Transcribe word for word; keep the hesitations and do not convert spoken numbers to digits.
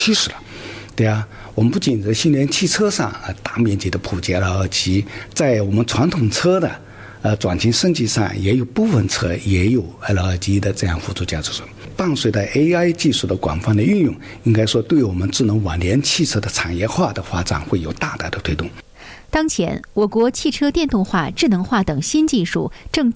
趋势了。对啊，我们不仅在新能源汽车上啊大面积的普及 L R 机，在我们传统车的呃转型升级上，也有部分车也有 L R 机的这样辅助驾驶。伴随着 A I 技术的广泛的运用，应该说对我们智能网联汽车的产业化的发展会有大大的推动。 当前，我国汽车电动化、智能化等新技术正